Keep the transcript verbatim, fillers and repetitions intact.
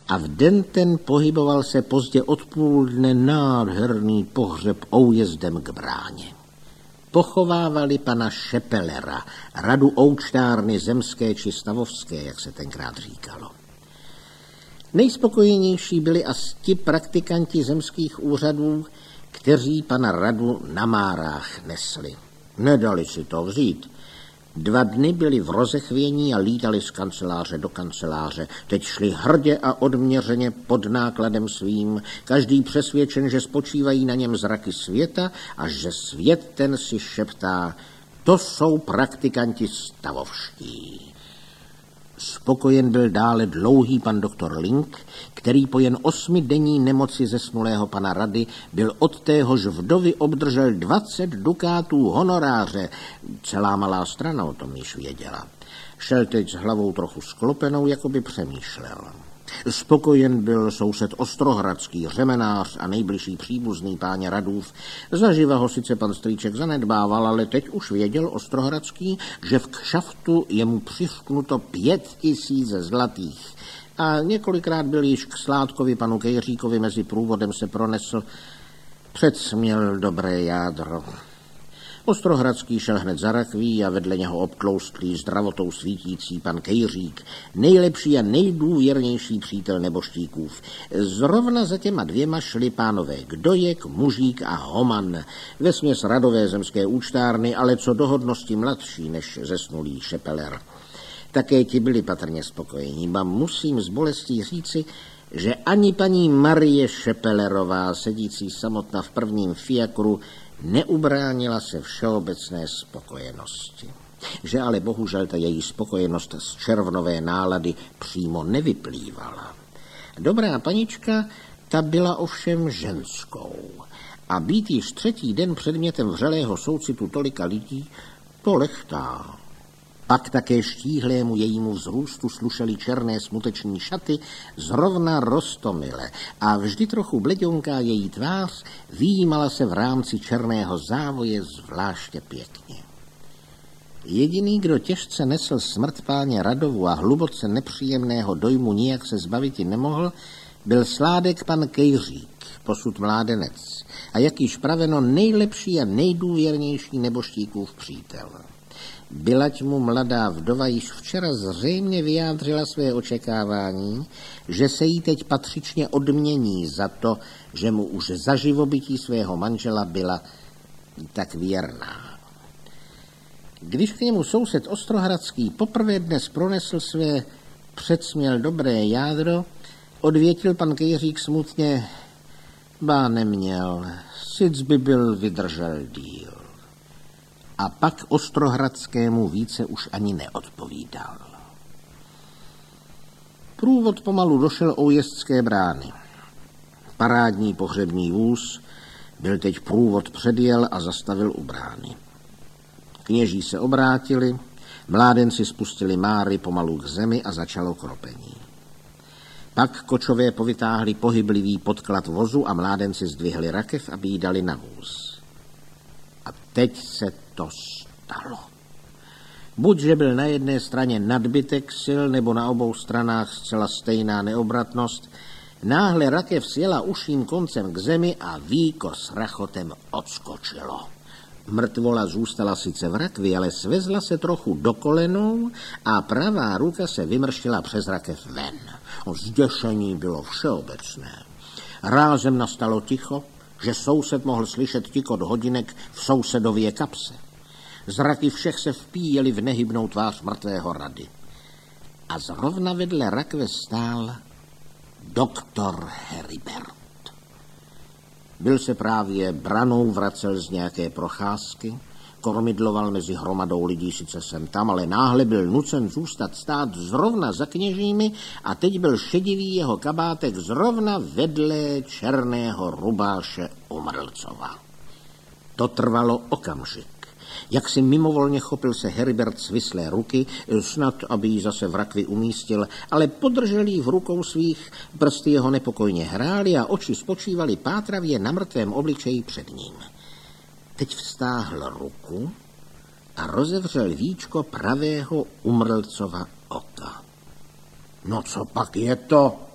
a v den ten pohyboval se pozdě odpoledne nádherný pohřeb oujezdem k bráně. Pochovávali pana Šepelera, radu oučtárny zemské či stavovské, jak se tenkrát říkalo. Nejspokojenější byli asi ti praktikanti zemských úřadů, kteří pana radu na márách nesli. Nedali si to vzít. Dva dny byli v rozechvění a lítali z kanceláře do kanceláře. Teď šli hrdě a odměřeně pod nákladem svým, každý přesvědčen, že spočívají na něm zraky světa a že svět ten si šeptá, to jsou praktikanti stavovští. Spokojen byl dále dlouhý pan doktor Link, který po jen osmidenní nemoci zesnulého pana rady byl od téhož vdovy obdržel dvacet dukátů honoráře. Celá malá strana o tom již věděla. Šel teď s hlavou trochu sklopenou, jako by přemýšlel. Spokojen byl soused Ostrohradský, řemenář a nejbližší příbuzný páně Radův. Zaživa ho sice pan strýček zanedbával, ale teď už věděl Ostrohradský, že v kšaftu je mu přišknuto pět tisíc zlatých. A několikrát byl již k Sládkovi panu Kejříkovi mezi průvodem se pronesl. Předsměl dobré jádro. Ostrohradský šel hned za rakví a vedle něho obtloustlý zdravotou svítící pan Kejřík, nejlepší a nejdůvěrnější přítel neboštíkův. Zrovna za těma dvěma šli pánové Kdojek, Mužík a Homan, vesměs radové zemské účtárny, ale co do hodnosti mladší než zesnulý Šepeler. Také ti byli patrně spokojení, ba musím s bolestí říci, že ani paní Marie Šepelerová, sedící samotná v prvním fiakru, neubránila se všeobecné spokojenosti. Že ale bohužel ta její spokojenost z červnové nálady přímo nevyplývala. Dobrá panička, ta byla ovšem ženskou. A být již třetí den předmětem vřelého soucitu tolika lidí, to lechtá. Pak také štíhlému jejímu vzrůstu slušely černé smuteční šaty zrovna roztomile a vždy trochu bleďonká její tvář vyjímala se v rámci černého závoje zvláště pěkně. Jediný, kdo těžce nesl smrt páně Radovu a hluboce nepříjemného dojmu nijak se zbaviti nemohl, byl Sládek pan Kejřík, posud mládenec, a jak již praveno nejlepší a nejdůvěrnější neboštíkův přítel. Bylať mu mladá vdova již včera zřejmě vyjádřila své očekávání, že se jí teď patřičně odmění za to, že mu už za živobytí svého manžela byla tak věrná. Když k němu soused Ostrohradský poprvé dnes pronesl své předsměl dobré jádro, odvětil pan Kejřík smutně, bá neměl, sic by byl vydržel díl. A pak Ostrohradskému více už ani neodpovídal. Průvod pomalu došel u Jezdské brány. Parádní pohřební vůz byl teď průvod předjel a zastavil u brány. Kněží se obrátili, mládenci spustili máry pomalu k zemi a začalo kropení. Pak kočové povytáhli pohyblivý podklad vozu a mládenci zdvihli rakev, aby jí dali na vůz. A teď se to stalo. Buď, že byl na jedné straně nadbytek sil, nebo na obou stranách zcela stejná neobratnost, náhle rakev sjela uším koncem k zemi a víko s rachotem odskočilo. Mrtvola zůstala sice v rakvi, ale svezla se trochu do kolenou a pravá ruka se vymrštila přes rakev ven. Zděšení bylo všeobecné. Rázem nastalo ticho, že soused mohl slyšet tikot hodinek v sousedově kapse. Zraky všech se vpíjely v nehybnou tvář mrtvého Rady. A zrovna vedle rakve stál doktor Heribert. Byl se právě branou vracel z nějaké procházky, kormidloval mezi hromadou lidí sice sem tam, ale náhle byl nucen zůstat stát zrovna za kněžími a teď byl šedivý jeho kabátek zrovna vedle černého rubáše Umrlcova. To trvalo okamžik. Jak si mimovolně chopil se Heribert svislé ruky, snad, aby ji zase v rakvi umístil, ale podržel jí v rukou svých, prsty jeho nepokojně hrály a oči spočívaly pátravě na mrtvém obličeji před ním. Teď vztáhl ruku a rozevřel víčko pravého Umrlcova oka. No co pak je to?